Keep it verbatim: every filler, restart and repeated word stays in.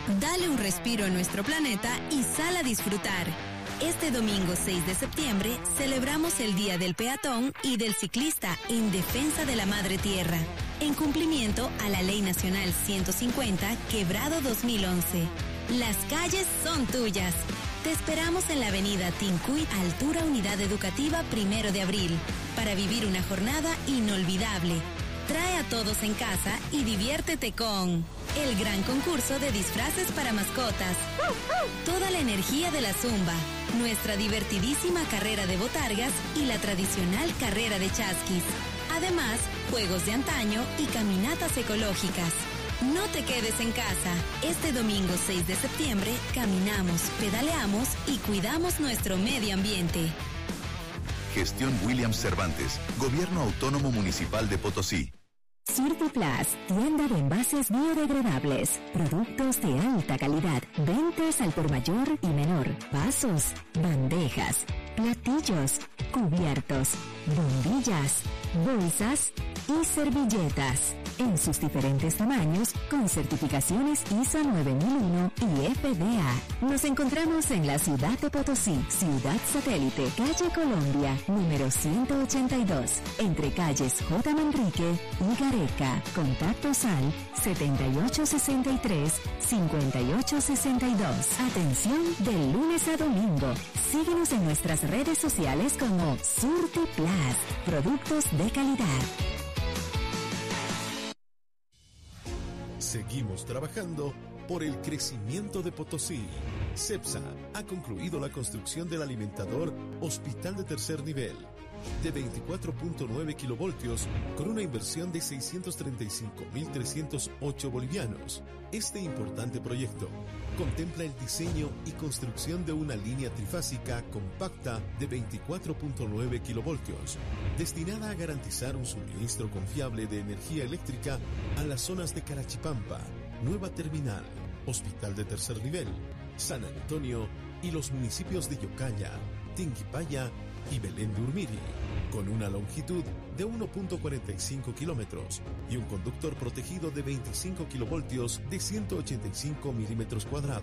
Dale un respiro a nuestro planeta y sal a disfrutar. Este domingo seis de septiembre celebramos el Día del Peatón y del Ciclista en defensa de la Madre Tierra, en cumplimiento a la Ley Nacional ciento cincuenta, quebrado dos mil once. Las calles son tuyas. Te esperamos en la avenida Tincuy, altura Unidad Educativa Primero de Abril, para vivir una jornada inolvidable. Trae a todos en casa y diviértete con el gran concurso de disfraces para mascotas, toda la energía de la zumba, nuestra divertidísima carrera de botargas y la tradicional carrera de chasquis. Además, juegos de antaño y caminatas ecológicas. No te quedes en casa. Este domingo seis de septiembre caminamos, pedaleamos y cuidamos nuestro medio ambiente. Gestión Williams Cervantes, Gobierno Autónomo Municipal de Potosí. Surtiplas, tienda de envases biodegradables, productos de alta calidad, ventas al por mayor y menor, vasos, bandejas, platillos, cubiertos, bombillas, bolsas y servilletas, en sus diferentes tamaños con certificaciones I S O nueve mil uno y F D A. Nos encontramos en la ciudad de Potosí, Ciudad Satélite, calle Colombia, número ciento ochenta y dos, entre calles J. Manrique y Gareca. Contactos al setenta y ocho sesenta y tres, cincuenta y ocho sesenta y dos. Atención del lunes a domingo. Síguenos en nuestras redes sociales como Surtiplas, productos de calidad. Seguimos trabajando por el crecimiento de Potosí. CEPSA ha concluido la construcción del alimentador Hospital de Tercer Nivel de veinticuatro punto nueve kilovoltios con una inversión de seiscientos treinta y cinco mil trescientos ocho bolivianos. Este importante proyecto contempla el diseño y construcción de una línea trifásica compacta de veinticuatro punto nueve kilovoltios, destinada a garantizar un suministro confiable de energía eléctrica a las zonas de Carachipampa, Nueva Terminal, Hospital de Tercer Nivel, San Antonio y los municipios de Yocaya, Tinquipaya y Belén de Urmiri, con una longitud de uno punto cuarenta y cinco kilómetros y un conductor protegido de veinticinco kilovoltios de ciento ochenta y cinco milímetros cuadrados.